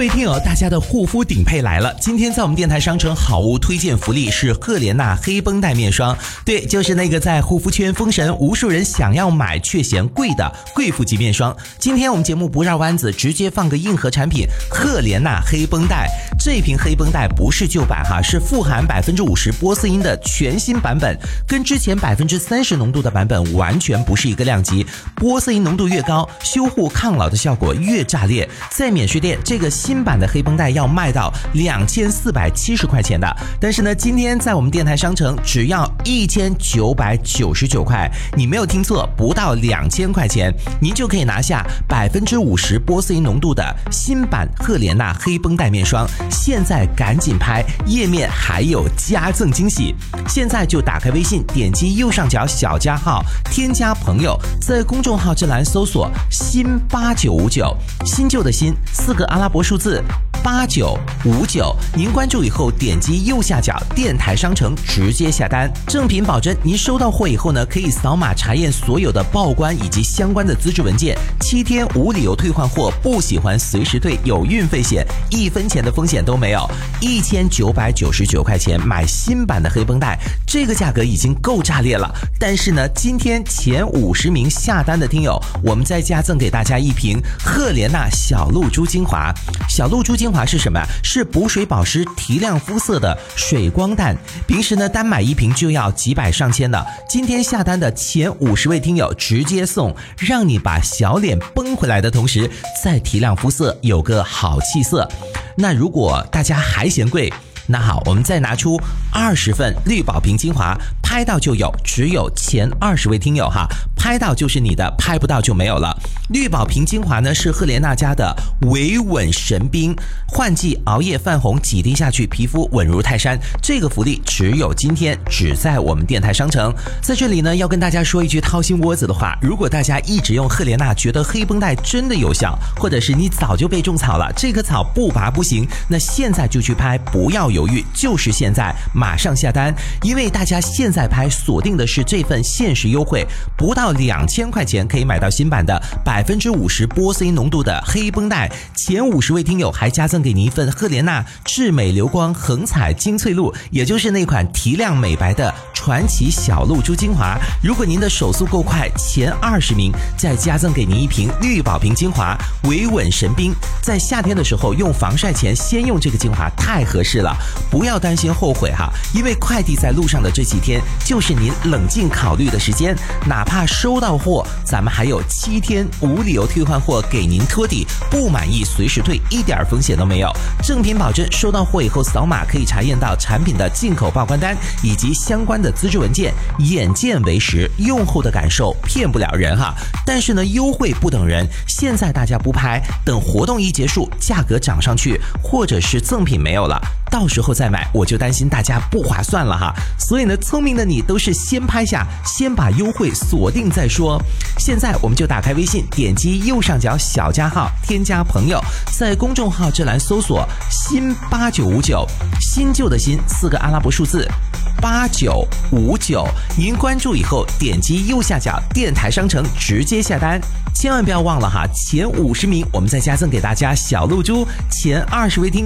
位听友，大家的护肤顶配来了。今天在我们电台商城好物推荐福利是赫莲娜黑绷带面霜，对，就是那个在护肤圈封神，无数人想要买却嫌贵的贵妇级面霜。今天我们节目不绕弯子，直接放个硬核产品赫莲娜黑绷带。这瓶黑绷带不是旧版哈，是富含50%波斯因的全新版本，跟之前30%浓度的版本完全不是一个量级。波斯因浓度越高，修护抗老的效果越炸裂。在免税店，这个新版的黑绷带要卖到2470块钱的，但是呢，今天在我们电台商城只要1999块，你没有听错，不到2000块钱，您就可以拿下50%波斯因浓度的新版赫莲娜黑绷带面霜。现在赶紧拍，页面还有加赠惊喜！现在就打开微信，点击右上角小加号，添加朋友，在公众号这栏搜索新8959，新旧的新，4个阿拉伯数字8959，您关注以后点击右下角电台商城直接下单，正品保真。您收到货以后呢，可以扫码查验所有的报关以及相关的资质文件，7天无理由退换货，不喜欢随时退，有运费险，1分钱的风险都没有。1999块钱买新版的黑绷带，这个价格已经够炸裂了。但是呢，今天前50名下单的听友，我们再加赠给大家一瓶赫莲娜小露珠精华。小露珠精华是什么？是补水保湿提亮肤色的水光弹，平时呢单买一瓶就要几百上千的，今天下单的前50位听友直接送，让你把小脸绷回来的同时再提亮肤色，有个好气色。那如果大家还嫌贵，那好，我们再拿出20份绿宝瓶精华，拍到就有，只有前20位听友哈，拍到就是你的，拍不到就没有了。绿宝瓶精华呢是赫莲娜家的维稳神兵，换季熬夜泛红，几滴下去皮肤稳如泰山。这个福利只有今天，只在我们电台商城。在这里呢，要跟大家说一句掏心窝子的话，如果大家一直用赫莲娜，觉得黑绷带真的有效，或者是你早就被种草了，这棵草不拔不行，那现在就去拍，不要犹豫，就是现在马上下单，因为大家现在拍锁定的是这份限时优惠，不到2000块钱可以买到新版的50%波斯因浓度的黑绷带。前50位听友还加赠给您一份赫莲娜至美流光横彩精粹露，也就是那款提亮美白的传奇小露珠精华。如果您的手速够快，前20名再加赠给您一瓶绿宝瓶精华维稳神兵。在夏天的时候用防晒前先用这个精华太合适了，不要担心后悔哈，因为快递在路上的这几天就是您冷静考虑的时间，哪怕收到货，咱们还有7天无理由退换货给您托底，不满意随时退，一点风险都没有。正品保证，收到货以后扫码可以查验到产品的进口报关单以及相关的资质文件，眼见为实，用后的感受骗不了人哈。但是呢，优惠不等人，现在大家不拍，等活动一结束，价格涨上去，或者是赠品没有了，到时候再买，我就担心大家不划算了哈。所以呢，聪明的你都是先拍下，先把优惠锁定再说。现在我们就打开微信，点击右上角小加号，添加朋友，在公众号这栏搜索新8959，新旧的新，4个阿拉伯数字8959，您关注以后点击右下角电台商城直接下单，千万不要忘了哈，前50名我们再加赠给大家小露珠，前20位听